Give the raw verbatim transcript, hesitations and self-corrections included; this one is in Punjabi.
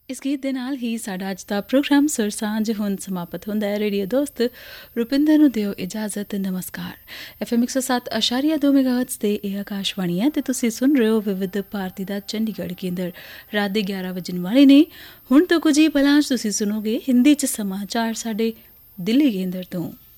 ਇਸ ਗੀਤ ਦੇ ਨਾਲ ਹੀ ਸਾਡਾ ਅੱਜ ਦਾ ਪ੍ਰੋਗਰਾਮ ਸੁਰ ਸਾਂਝ ਹੁਣ ਸਮਾਪਤ ਹੁੰਦਾ ਹੈ। ਰੇਡੀਓ ਦੋਸਤ ਰੁਪਿੰਦਰ ਨੂੰ ਦਿਓ ਇਜਾਜ਼ਤ। ਨਮਸਕਾਰ। ਐਫ ਐਮ ਇੱਕ ਸੌ ਸੱਤ ਅਸ਼ਾਰੀਆ ਦੋ ਮੈਗਾਹਰਟਜ਼ ਤੇ ਇਹ ਆਕਾਸ਼ਵਾਣੀ ਹੈ ਤੇ ਤੁਸੀਂ ਸੁਣ ਰਹੇ ਹੋ ਵਿਵਿਧ ਭਾਰਤੀ ਦਾ ਚੰਡੀਗੜ੍ਹ ਕੇਂਦਰ। ਰਾਤ ਦੇ ਗਿਆਰਾਂ ਵਜਣ ਵਾਲੇ ਨੇ। ਹੁਣ ਤੋਂ ਕੁਝ ਹੀ ਪਲਾਂ 'ਚ ਤੁਸੀਂ ਸੁਣੋਗੇ ਹਿੰਦੀ 'ਚ ਸਮਾਚਾਰ ਸਾਡੇ ਦਿੱਲੀ ਕੇਂਦਰ ਤੋਂ।